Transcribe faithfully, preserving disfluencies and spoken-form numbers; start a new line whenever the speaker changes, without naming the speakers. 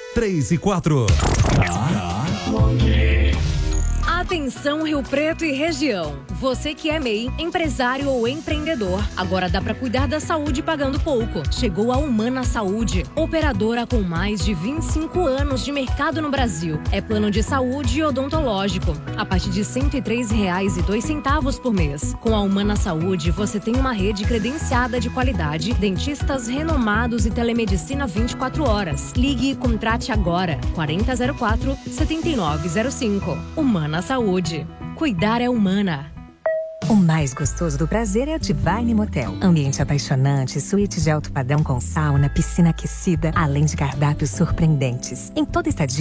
três e quatro.
Atenção Rio Preto e região. Você que é M E I, empresário ou empreendedor, agora dá para cuidar da saúde pagando pouco. Chegou a Humana Saúde, operadora com mais de vinte e cinco anos de mercado no Brasil. É plano de saúde odontológico, a partir de cento e três reais e dois centavos por mês. Com a Humana Saúde, você tem uma rede credenciada de qualidade, dentistas renomados e telemedicina vinte e quatro horas. Ligue e contrate agora, quarenta zero quatro, setenta e nove zero cinco. Humana Saúde. Cuidar é humana.
O mais gostoso do prazer é o Divine Motel. Ambiente apaixonante, suíte de alto padrão com sauna, piscina aquecida, além de cardápios surpreendentes. Em toda estadia,